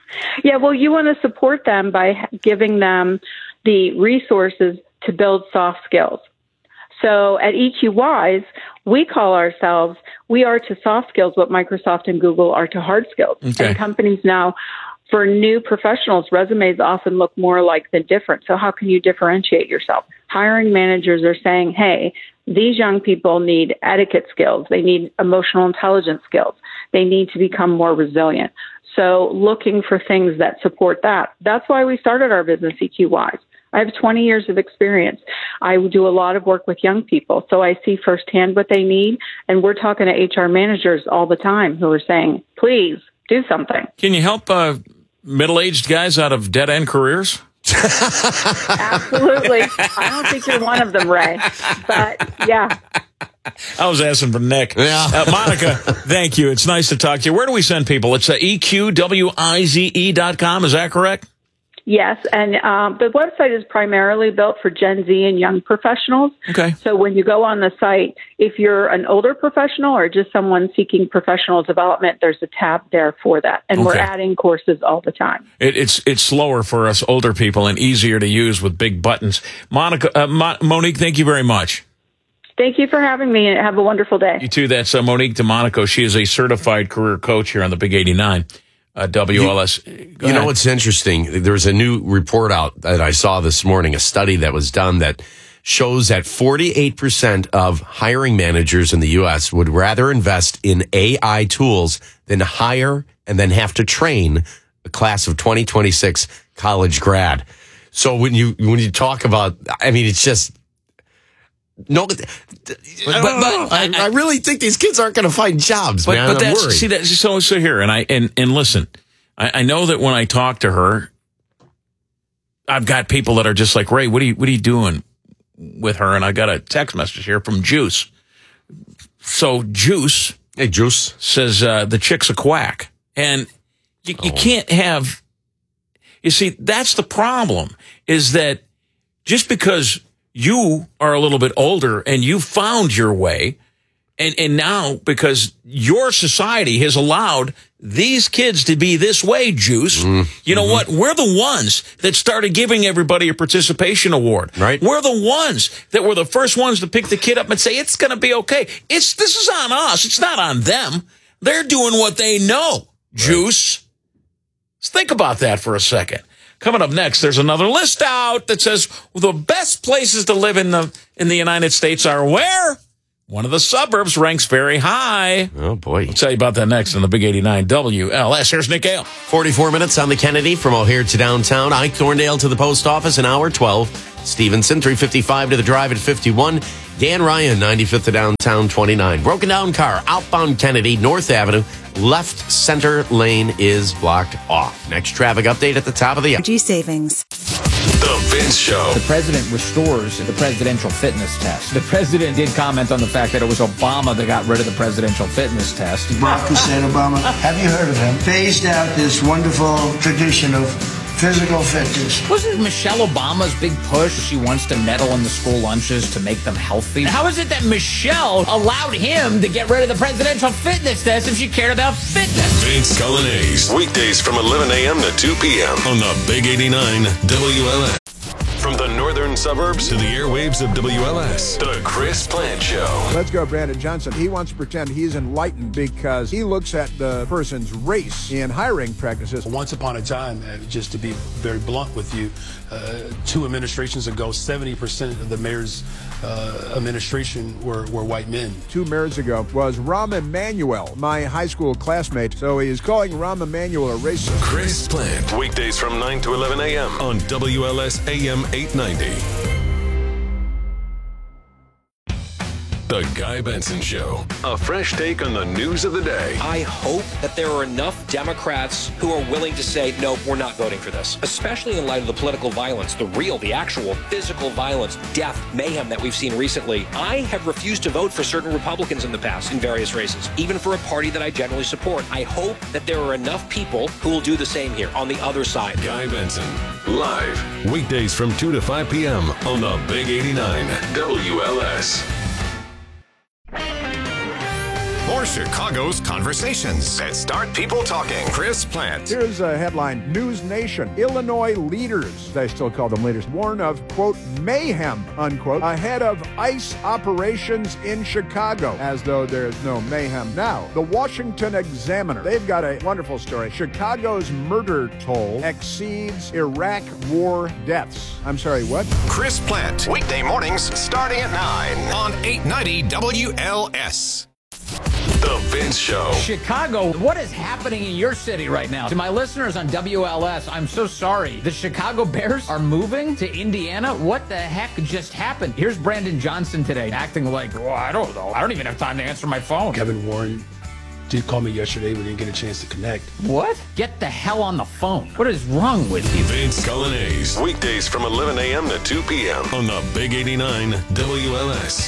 Yeah, well, you want to support them by giving them the resources to build soft skills. So at EQWise, we call ourselves, we are to soft skills what Microsoft and Google are to hard skills. Okay. And companies now, for new professionals, resumes often look more alike than different. So how can you differentiate yourself? Hiring managers are saying, hey, these young people need etiquette skills. They need emotional intelligence skills. They need to become more resilient. So looking for things that support that. That's why we started our business, EQWise. I have 20 years of experience. I do a lot of work with young people, so I see firsthand what they need. And we're talking to HR managers all the time who are saying, please do something. Can you help middle-aged guys out of dead-end careers? Absolutely. I don't think you're one of them, Ray. But, yeah. I was asking for Nick. Yeah. Monica, thank you. It's nice to talk to you. Where do we send people? It's EQWIZE.com. Is that correct? Yes, and the website is primarily built for Gen Z and young professionals. Okay. So when you go on the site, if you're an older professional or just someone seeking professional development, there's a tab there for that. And we're adding courses all the time. It's slower for us older people and easier to use with big buttons. Monica, Monique, thank you very much. Thank you for having me, and have a wonderful day. You too. That's Monique DeMonaco. She is a certified career coach here on the Big 89. WLS. You know what's interesting? There's a new report out that I saw this morning, a study that was done that shows that 48% of hiring managers in the U.S. would rather invest in AI tools than hire and then have to train a class of 2026 college grad. So when you talk about, I mean, it's just no. I really think these kids aren't going to find jobs, man. But I'm that's, worried. see, that's so here, and listen, I know that when I talk to her, I've got people that are just like, Ray, what are you doing with her? And I got a text message here from Juice. So Juice, hey Juice, says the chick's a quack, and you can't have. You see, that's the problem. Is that just because you are a little bit older and you found your way, and now because your society has allowed these kids to be this way, Juice, you know what? We're the ones that started giving everybody a participation award. Right. We're the ones that were the first ones to pick the kid up and say, it's going to be okay. This is on us. It's not on them. They're doing what they know, Juice. Let's think about that for a second. Coming up next, there's another list out that says the best places to live in the United States are where? One of the suburbs ranks very high. Oh, boy. I'll tell you about that next on the Big 89 WLS. Here's Nick Gale. 44 minutes on the Kennedy from O'Hare to downtown. Ike Thorndale to the post office, an hour 12. Stevenson, 355 to the drive at 51. Dan Ryan, 95th to downtown, 29. Broken down car, outbound Kennedy, North Avenue. Left center lane is blocked off. Next traffic update at the top of the hour. Energy savings. The Vince Show. The president restores the presidential fitness test. The president did comment on the fact that it was Obama that got rid of the presidential fitness test. Barack Hussein Obama, have you heard of him? Phased out this wonderful tradition of physical fitness. Wasn't Michelle Obama's big push? She wants to meddle in the school lunches to make them healthy. How is it that Michelle allowed him to get rid of the presidential fitness test if she cared about fitness? Vince Cullinase. Weekdays from 11 a.m. to 2 p.m. on the Big 89 WLS. From the northern suburbs to the airwaves of WLS, the Chris Plant Show. Let's go, Brandon Johnson. He wants to pretend he's enlightened because he looks at the person's race in hiring practices. Once upon a time, just to be very blunt with you, 2 administrations ago, 70% of the mayor's administration were white men. 2 mayors ago was Rahm Emanuel, my high school classmate. So he is calling Rahm Emanuel a racist. Chris Plant, weekdays from 9 to 11 a.m. on WLS AM 890. The Guy Benson Show. A fresh take on the news of the day. I hope that there are enough Democrats who are willing to say, no, we're not voting for this, especially in light of the political violence, the actual physical violence, death, mayhem that we've seen recently. I have refused to vote for certain Republicans in the past in various races, even for a party that I generally support. I hope that there are enough people who will do the same here on the other side. Guy Benson, live, weekdays from 2 to 5 p.m. on the Big 89 WLS. More for Chicago's conversations that start people talking. Chris Plant. Here's a headline. News Nation. Illinois leaders, I still call them leaders, warn of, quote, mayhem, unquote, ahead of ICE operations in Chicago, as though there's no mayhem now. The Washington Examiner, they've got a wonderful story. Chicago's murder toll exceeds Iraq war deaths. I'm sorry, what? Chris Plant. Weekday mornings starting at 9 on 890 WLS. The Vince Show. Chicago, what is happening in your city right now? To my listeners on WLS, I'm so sorry. The Chicago Bears are moving to Indiana? What the heck just happened? Here's Brandon Johnson today, acting like, well, I don't know. I don't even have time to answer my phone. Kevin Warren did call me yesterday. We didn't get a chance to connect. What? Get the hell on the phone. What is wrong with you? Vince Cullinase. Weekdays from 11 a.m. to 2 p.m. on the Big 89 WLS.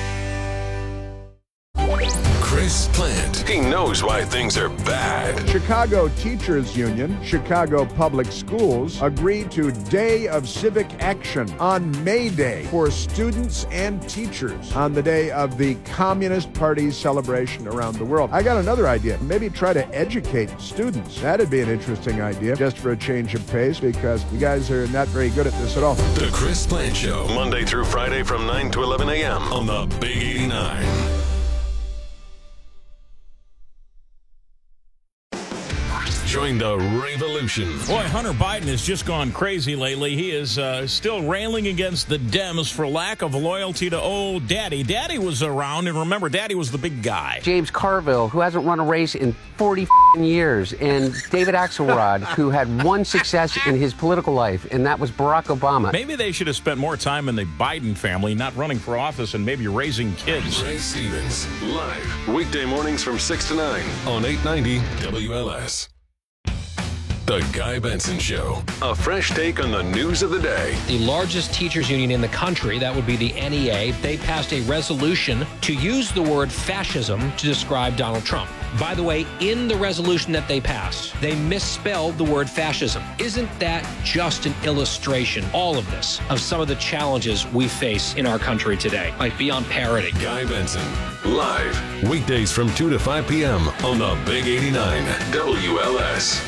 Chris Plant. He knows why things are bad. Chicago Teachers Union, Chicago Public Schools agreed to Day of Civic Action on May Day for students and teachers on the day of the Communist Party's celebration around the world. I got another idea. Maybe try to educate students. That'd be an interesting idea, just for a change of pace, because you guys are not very good at this at all. The Chris Plant Show, Monday through Friday from 9 to 11 a.m. on the Big 89. Join the revolution. Boy, Hunter Biden has just gone crazy lately. He is still railing against the Dems for lack of loyalty to old Daddy. Daddy was around, and remember, Daddy was the big guy. James Carville, who hasn't run a race in 40 years, and David Axelrod, who had one success in his political life, and that was Barack Obama. Maybe they should have spent more time in the Biden family, not running for office and maybe raising kids. Ray Stevens, live, weekday mornings from 6 to 9 on 890 WLS. The Guy Benson Show. A fresh take on the news of the day. The largest teachers union in the country, that would be the NEA, they passed a resolution to use the word fascism to describe Donald Trump. By the way, in the resolution that they passed, they misspelled the word fascism. Isn't that just an illustration, all of this, of some of the challenges we face in our country today? Like beyond parody. Guy Benson, live, weekdays from 2 to 5 p.m. on the Big 89 WLS.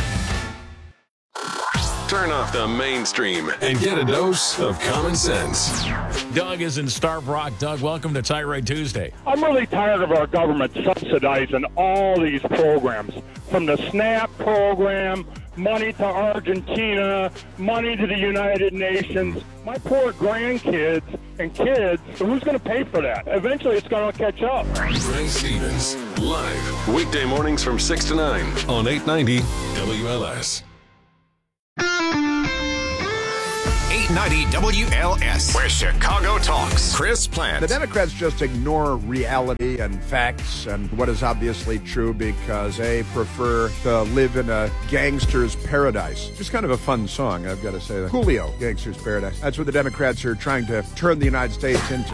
Turn off the mainstream and get a dose of common sense. Doug is in Starved Rock. Doug, welcome to Tirade Tuesday. I'm really tired of our government subsidizing all these programs, from the SNAP program, money to Argentina, money to the United Nations. My poor grandkids and kids, who's going to pay for that? Eventually, it's going to catch up. Ray Stevens, live, weekday mornings from 6 to 9 on 890 WLS. 890 WLS, where Chicago talks. Chris Plant. The Democrats just ignore reality and facts and what is obviously true because they prefer to live in a gangster's paradise. Just kind of a fun song, I've got to say that. Coolio, Gangster's Paradise. That's what the Democrats are trying to turn the United States into.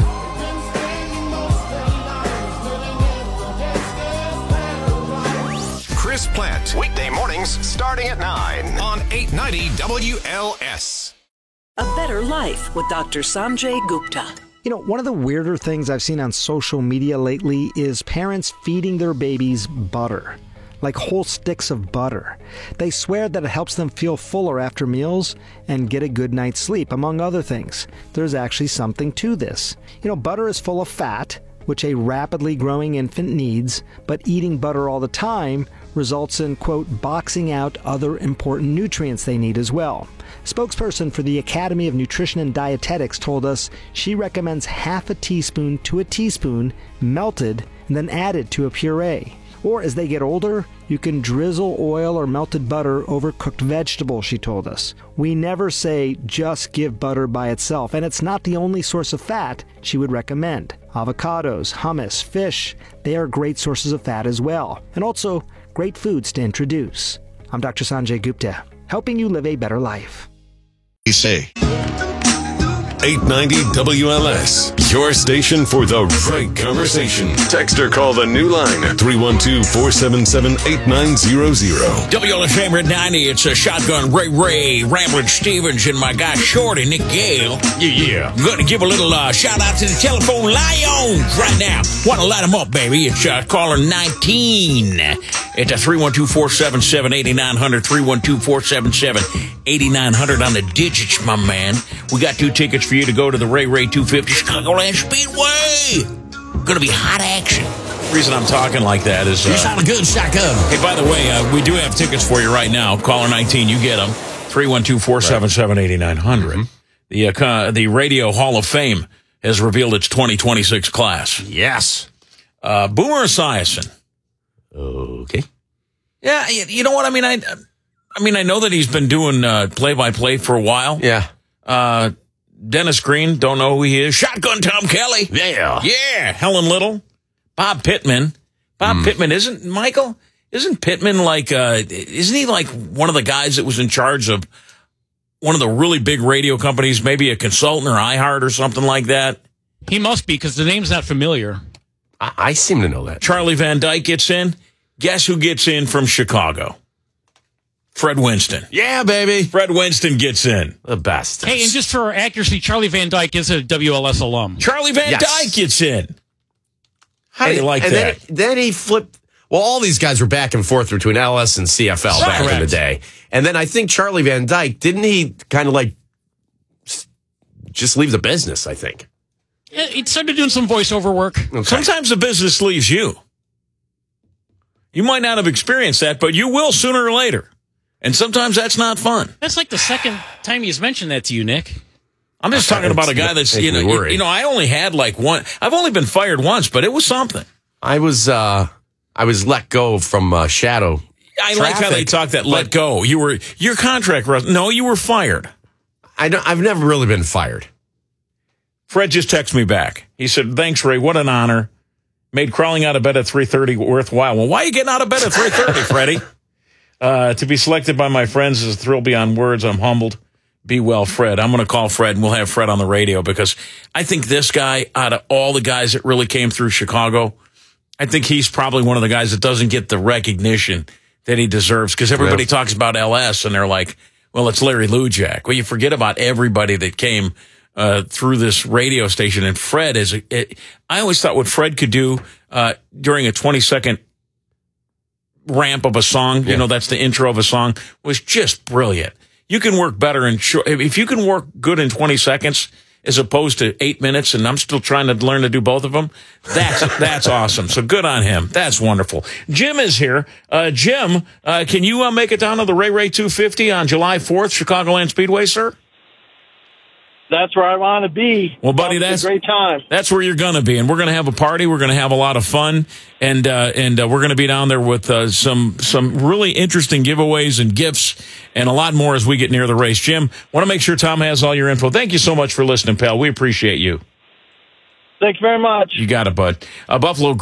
Chris Plant, weekday mornings starting at 9 on 890 WLS. A Better Life with Dr. Sanjay Gupta. You know, one of the weirder things I've seen on social media lately is parents feeding their babies butter, like whole sticks of butter. They swear that it helps them feel fuller after meals and get a good night's sleep, among other things. There's actually something to this. You know, butter is full of fat, which a rapidly growing infant needs, but eating butter all the time results in, quote, boxing out other important nutrients they need as well. Spokesperson for the Academy of Nutrition and Dietetics told us she recommends half a teaspoon to a teaspoon melted and then added to a puree. Or as they get older, you can drizzle oil or melted butter over cooked vegetables, she told us. We never say just give butter by itself, and it's not the only source of fat she would recommend. Avocados, hummus, fish, they are great sources of fat as well, and also great foods to introduce. I'm Dr. Sanjay Gupta, helping you live a better life. Say. 890 WLS, your station for the right conversation. Text or call the new line, 312-477-8900. WLS Favorite 90, it's a Shotgun Ray, Ramblin' Stevens, and my guy Shorty, Nick Gale. Yeah. I'm going to give a little shout out to the telephone lions right now. Want to light them up, baby. It's caller 19. It's a 312-477-8900, 312-477-8900 on the digits, my man. We got 2 tickets for you to go to the Ray 250 Chicagoland Speedway. Going to be hot action. The reason I'm talking like that is... you sound a good shotgun. Hey, by the way, we do have tickets for you right now. Caller 19, you get them. 312-477-8900. The Radio Hall of Fame has revealed its 2026 class. Yes. Boomer Esiason. Okay. Yeah, you know what I mean? I know that he's been doing play-by-play for a while. Yeah. Dennis Green, don't know who he is. Shotgun Tom Kelly. Yeah. Yeah. Helen Little. Bob Pittman. Pittman isn't Pittman like, isn't he like one of the guys that was in charge of one of the really big radio companies, maybe a consultant or iHeart or something like that? He must be, because the name's not familiar. I seem to know that. Charlie Van Dyke gets in. Guess who gets in from Chicago? Fred Winston. Yeah, baby. Fred Winston gets in. The best. Hey, and just for accuracy, Charlie Van Dyke is a WLS alum. Charlie Van Dyke gets in. How do you like that? Then he flipped. Well, all these guys were back and forth between LS and CFL back in the day. And then I think Charlie Van Dyke, didn't he kind of like just leave the business, I think? Yeah, he started doing some voiceover work. Okay. Sometimes the business leaves you. You might not have experienced that, but you will sooner or later. And sometimes that's not fun. That's like the second time he's mentioned that to you, Nick. I'm just talking about a guy that's, I only had like one. I've only been fired once, but it was something. I was let go from Shadow. I like how they talk that let go. Your contract was, no, you were fired. I've never really been fired. Fred just texted me back. He said, thanks, Ray. What an honor. Made crawling out of bed at 3:30 worthwhile. Well, why are you getting out of bed at 3:30, Freddie? To be selected by my friends is a thrill beyond words. I'm humbled. Be well, Fred. I'm going to call Fred, and we'll have Fred on the radio, because I think this guy, out of all the guys that really came through Chicago, I think he's probably one of the guys that doesn't get the recognition that he deserves, because everybody talks about LS, and they're like, well, it's Larry Lujak. Well, you forget about everybody that came through this radio station, and Fred is I always thought what Fred could do during a 20-second ramp of a song, that's the intro of a song, was just brilliant. You can work better if you can work good in 20 seconds as opposed to 8 minutes, and I'm still trying to learn to do both of them. That's awesome. So good on him. That's wonderful. Jim is here. Jim, can you make it down to the Ray 250 on July 4th, Chicagoland Speedway, sir? That's where I want to be. Well, buddy, that's a great time. That's where you're going to be, and we're going to have a party. We're going to have a lot of fun, and we're going to be down there with some really interesting giveaways and gifts, and a lot more as we get near the race. Jim, want to make sure Tom has all your info. Thank you so much for listening, pal. We appreciate you. Thank you very much. You got it, bud. Buffalo